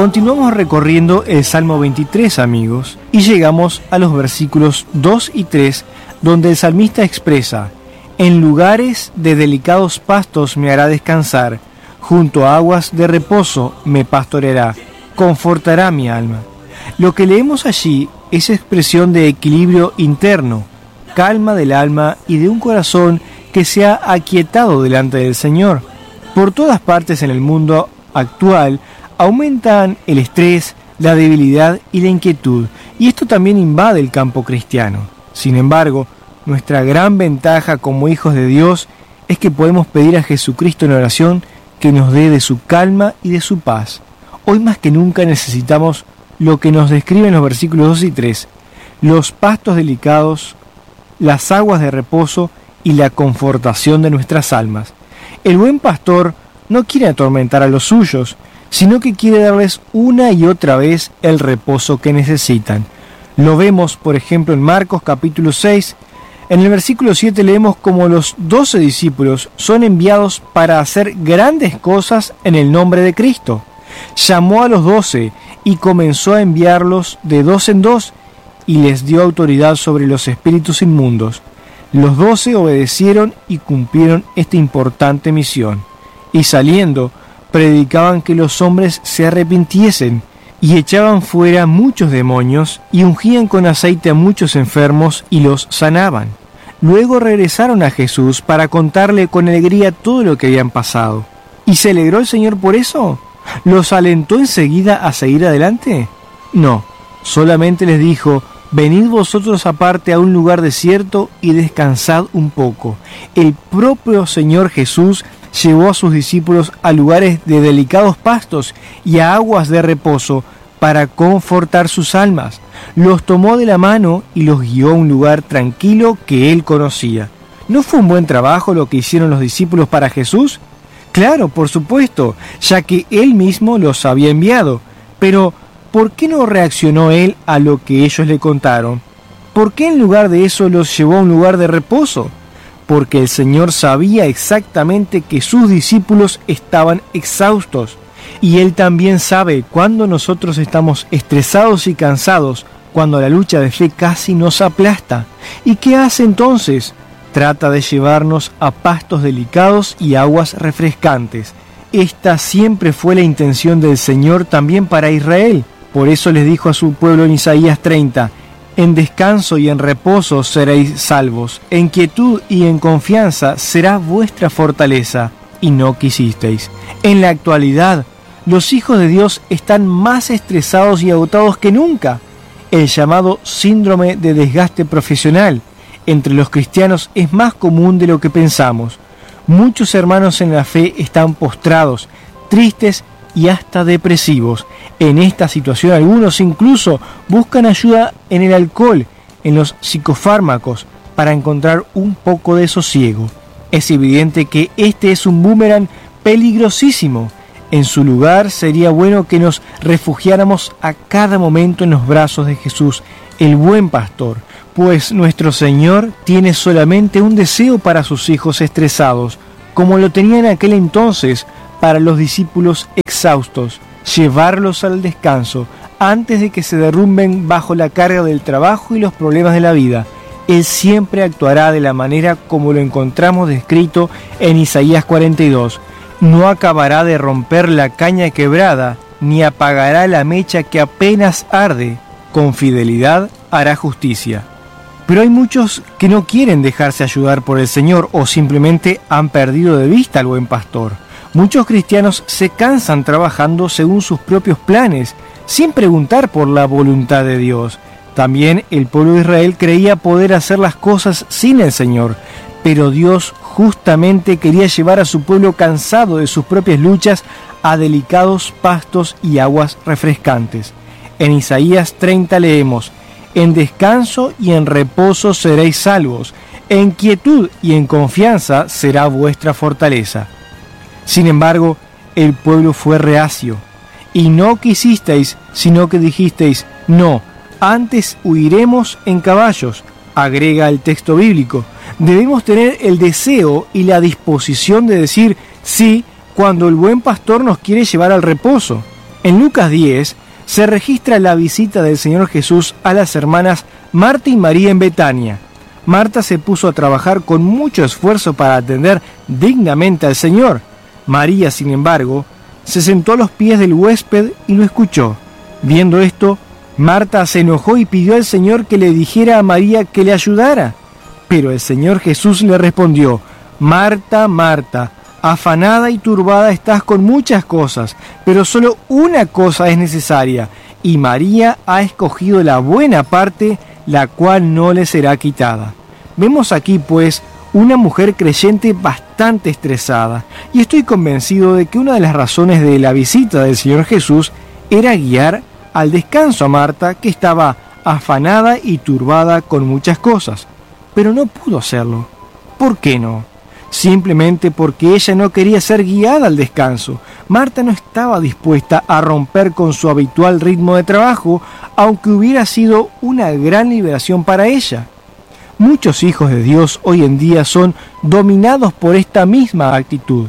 Continuamos recorriendo el Salmo 23, amigos, y llegamos a los versículos 2 y 3, donde el salmista expresa: en lugares de delicados pastos me hará descansar, junto a aguas de reposo me pastoreará, confortará mi alma. Lo que leemos allí es expresión de equilibrio interno, calma del alma y de un corazón que se ha aquietado delante del Señor. Por todas partes en el mundo actual aumentan el estrés, la debilidad y la inquietud, y esto también invade el campo cristiano. Sin embargo, nuestra gran ventaja como hijos de Dios es que podemos pedir a Jesucristo en oración que nos dé de su calma y de su paz. Hoy más que nunca necesitamos lo que nos describen los versículos 2 y 3, los pastos delicados, las aguas de reposo y la confortación de nuestras almas. El buen pastor no quiere atormentar a los suyos, sino que quiere darles una y otra vez el reposo que necesitan. Lo vemos, por ejemplo, en Marcos capítulo 6. En el versículo 7 leemos cómo los 12 discípulos son enviados para hacer grandes cosas en el nombre de Cristo. Llamó a los 12 y comenzó a enviarlos de 2 en 2 y les dio autoridad sobre los espíritus inmundos. Los 12 obedecieron y cumplieron esta importante misión. Y saliendo, predicaban que los hombres se arrepintiesen, y echaban fuera muchos demonios, y ungían con aceite a muchos enfermos, y los sanaban. Luego regresaron a Jesús para contarle con alegría todo lo que habían pasado. ¿Y se alegró el Señor por eso? ¿Los alentó enseguida a seguir adelante? No, solamente les dijo: venid vosotros aparte a un lugar desierto y descansad un poco. El propio Señor Jesús llevó a sus discípulos a lugares de delicados pastos y a aguas de reposo para confortar sus almas. Los tomó de la mano y los guió a un lugar tranquilo que él conocía. ¿No fue un buen trabajo lo que hicieron los discípulos para Jesús? Claro, por supuesto, ya que él mismo los había enviado. Pero, ¿por qué no reaccionó él a lo que ellos le contaron? ¿Por qué en lugar de eso los llevó a un lugar de reposo? Porque el Señor sabía exactamente que sus discípulos estaban exhaustos. Y Él también sabe cuando nosotros estamos estresados y cansados, cuando la lucha de fe casi nos aplasta. ¿Y qué hace entonces? Trata de llevarnos a pastos delicados y aguas refrescantes. Esta siempre fue la intención del Señor también para Israel. Por eso les dijo a su pueblo en Isaías 30, en descanso y en reposo seréis salvos, en quietud y en confianza será vuestra fortaleza, y no quisisteis. En la actualidad, los hijos de Dios están más estresados y agotados que nunca. El llamado síndrome de desgaste profesional entre los cristianos es más común de lo que pensamos. Muchos hermanos en la fe están postrados, tristes y hasta depresivos. En esta situación algunos incluso buscan ayuda en el alcohol, en los psicofármacos, para encontrar un poco de sosiego. Es evidente que este es un boomerang peligrosísimo. En su lugar sería bueno que nos refugiáramos a cada momento en los brazos de Jesús, el buen pastor, pues nuestro Señor tiene solamente un deseo para sus hijos estresados, como lo tenía en aquel entonces para los discípulos exhaustos: llevarlos al descanso antes de que se derrumben bajo la carga del trabajo y los problemas de la vida. Él siempre actuará de la manera como lo encontramos descrito en Isaías 42. No acabará de romper la caña quebrada, ni apagará la mecha que apenas arde. Con fidelidad hará justicia. Pero hay muchos que no quieren dejarse ayudar por el Señor o simplemente han perdido de vista al buen pastor. Muchos cristianos se cansan trabajando según sus propios planes, sin preguntar por la voluntad de Dios. También el pueblo de Israel creía poder hacer las cosas sin el Señor, pero Dios justamente quería llevar a su pueblo cansado de sus propias luchas a delicados pastos y aguas refrescantes. En Isaías 30 leemos: en descanso y en reposo seréis salvos, en quietud y en confianza será vuestra fortaleza. Sin embargo, el pueblo fue reacio, y no quisisteis, sino que dijisteis: no, antes huiremos en caballos. Agrega el texto bíblico. Debemos tener el deseo y la disposición de decir sí cuando el buen pastor nos quiere llevar al reposo. En Lucas 10 se registra la visita del Señor Jesús a las hermanas Marta y María en Betania. Marta se puso a trabajar con mucho esfuerzo para atender dignamente al Señor. María, sin embargo, se sentó a los pies del huésped y lo escuchó. Viendo esto, Marta se enojó y pidió al Señor que le dijera a María que le ayudara. Pero el Señor Jesús le respondió: Marta, Marta, afanada y turbada estás con muchas cosas, pero solo una cosa es necesaria, y María ha escogido la buena parte, la cual no le será quitada. Vemos aquí, pues, una mujer creyente bastante estresada, y estoy convencido de que una de las razones de la visita del Señor Jesús era guiar al descanso a Marta, que estaba afanada y turbada con muchas cosas, pero no pudo hacerlo. ¿Por qué no? Simplemente porque ella no quería ser guiada al descanso. Marta no estaba dispuesta a romper con su habitual ritmo de trabajo, aunque hubiera sido una gran liberación para ella. Muchos hijos de Dios hoy en día son dominados por esta misma actitud.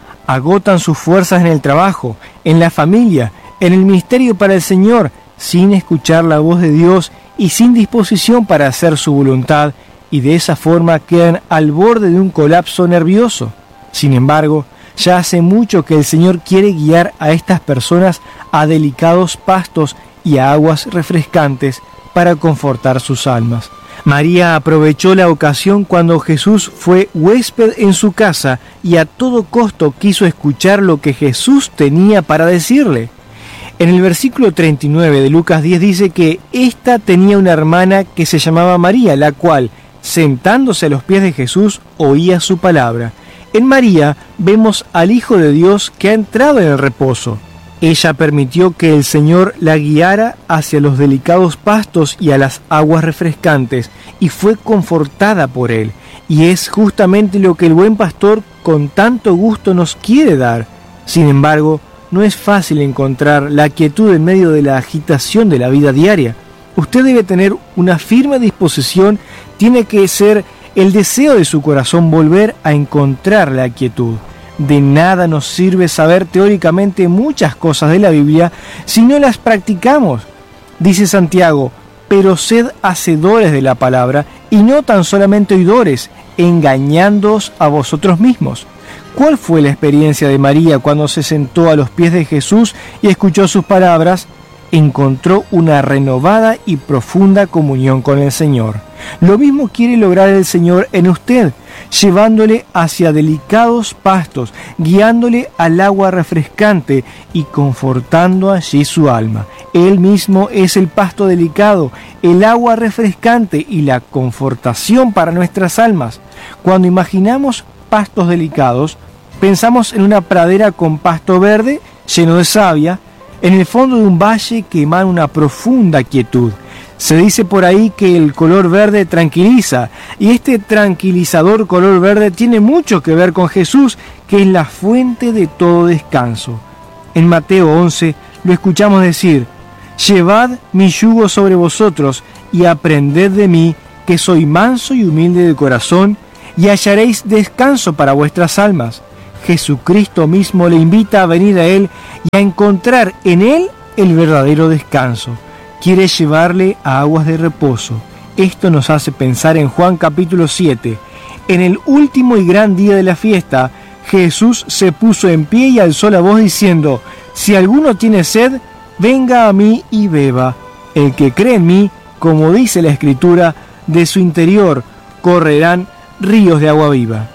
Agotan sus fuerzas en el trabajo, en la familia, en el ministerio para el Señor, sin escuchar la voz de Dios y sin disposición para hacer su voluntad, y de esa forma quedan al borde de un colapso nervioso. Sin embargo, ya hace mucho que el Señor quiere guiar a estas personas a delicados pastos y a aguas refrescantes para confortar sus almas. María aprovechó la ocasión cuando Jesús fue huésped en su casa y a todo costo quiso escuchar lo que Jesús tenía para decirle. En el versículo 39 de Lucas 10 dice que ésta tenía una hermana que se llamaba María, la cual, sentándose a los pies de Jesús, oía su palabra. En María vemos al Hijo de Dios que ha entrado en el reposo. Ella permitió que el Señor la guiara hacia los delicados pastos y a las aguas refrescantes, y fue confortada por Él. Y es justamente lo que el buen pastor con tanto gusto nos quiere dar. Sin embargo, no es fácil encontrar la quietud en medio de la agitación de la vida diaria. Usted debe tener una firme disposición, tiene que ser el deseo de su corazón volver a encontrar la quietud. De nada nos sirve saber teóricamente muchas cosas de la Biblia si no las practicamos. Dice Santiago: pero sed hacedores de la palabra y no tan solamente oidores, engañándoos a vosotros mismos. ¿Cuál fue la experiencia de María cuando se sentó a los pies de Jesús y escuchó sus palabras? Encontró una renovada y profunda comunión con el Señor. Lo mismo quiere lograr el Señor en usted, llevándole hacia delicados pastos, guiándole al agua refrescante y confortando allí su alma. Él mismo es el pasto delicado, el agua refrescante y la confortación para nuestras almas. Cuando imaginamos pastos delicados, pensamos en una pradera con pasto verde lleno de savia, en el fondo de un valle que emana una profunda quietud. Se dice por ahí que el color verde tranquiliza, y este tranquilizador color verde tiene mucho que ver con Jesús, que es la fuente de todo descanso. En Mateo 11 lo escuchamos decir: «Llevad mi yugo sobre vosotros y aprended de mí, que soy manso y humilde de corazón, y hallaréis descanso para vuestras almas». Jesucristo mismo le invita a venir a Él y a encontrar en Él el verdadero descanso. Quiere llevarle a aguas de reposo. Esto nos hace pensar en Juan capítulo 7. En el último y gran día de la fiesta, Jesús se puso en pie y alzó la voz diciendo: «Si alguno tiene sed, venga a mí y beba. El que cree en mí, como dice la Escritura, de su interior correrán ríos de agua viva».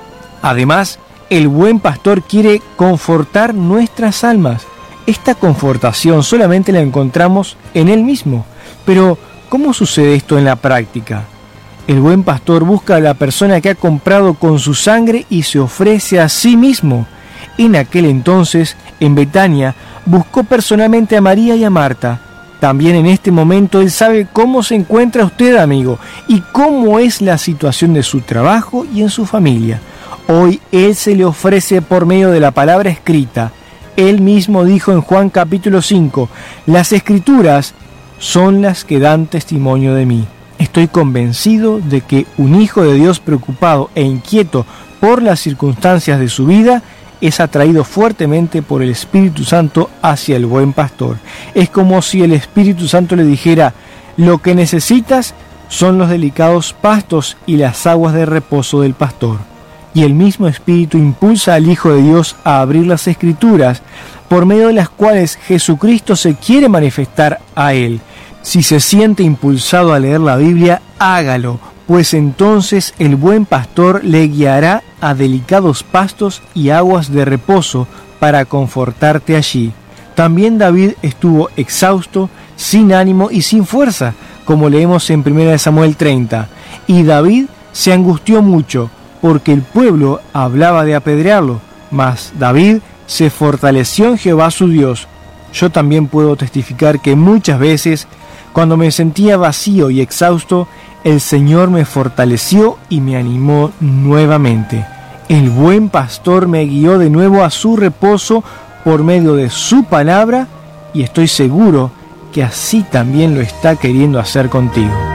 Además, el buen pastor quiere confortar nuestras almas. Esta confortación solamente la encontramos en Él mismo. Pero, ¿cómo sucede esto en la práctica? El buen pastor busca a la persona que ha comprado con su sangre y se ofrece a sí mismo. En aquel entonces, en Betania, buscó personalmente a María y a Marta. También en este momento Él sabe cómo se encuentra usted, amigo, y cómo es la situación de su trabajo y en su familia. Hoy Él se le ofrece por medio de la palabra escrita. Él mismo dijo en Juan capítulo 5, «Las Escrituras son las que dan testimonio de mí». Estoy convencido de que un hijo de Dios preocupado e inquieto por las circunstancias de su vida es atraído fuertemente por el Espíritu Santo hacia el buen pastor. Es como si el Espíritu Santo le dijera: lo que necesitas son los delicados pastos y las aguas de reposo del pastor. Y el mismo Espíritu impulsa al Hijo de Dios a abrir las Escrituras, por medio de las cuales Jesucristo se quiere manifestar a él. Si se siente impulsado a leer la Biblia, hágalo, pues entonces el buen pastor le guiará a delicados pastos y aguas de reposo para confortarte allí. También David estuvo exhausto, sin ánimo y sin fuerza, como leemos en 1 Samuel 30. Y David se angustió mucho, porque el pueblo hablaba de apedrearlo, mas David se fortaleció en Jehová su Dios. Yo también puedo testificar que muchas veces, cuando me sentía vacío y exhausto, el Señor me fortaleció y me animó nuevamente. El buen pastor me guió de nuevo a su reposo por medio de su palabra, y estoy seguro que así también lo está queriendo hacer contigo.